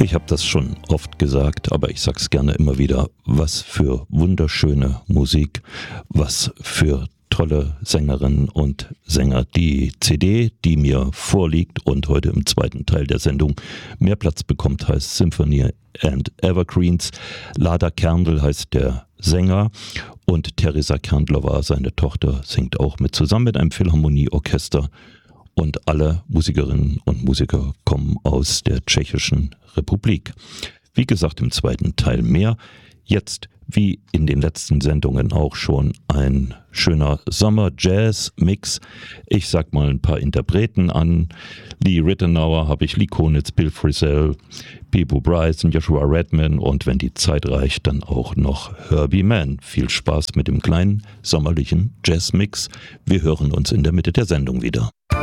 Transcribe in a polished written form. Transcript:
Ich habe das schon oft gesagt, aber ich sag's gerne immer wieder. Was für wunderschöne Musik, was für tolle Sängerinnen und Sänger. Die CD, die mir vorliegt und heute im zweiten Teil der Sendung mehr Platz bekommt, heißt Symphony and Evergreens. Lada Kerndl heißt der Sänger und Teresa Kerndlova, seine Tochter, singt auch mit, zusammen mit einem Philharmonieorchester. Und alle Musikerinnen und Musiker kommen aus der Tschechischen Republik. Wie gesagt, im zweiten Teil mehr. Jetzt, wie in den letzten Sendungen auch schon, ein schöner Sommer-Jazz-Mix. Ich sag mal ein paar Interpreten an. Lee Ritenour habe ich, Lee Konitz, Bill Frisell, Peabo Bryson, Joshua Redman und wenn die Zeit reicht, dann auch noch Herbie Mann. Viel Spaß mit dem kleinen sommerlichen Jazz-Mix. Wir hören uns in der Mitte der Sendung wieder.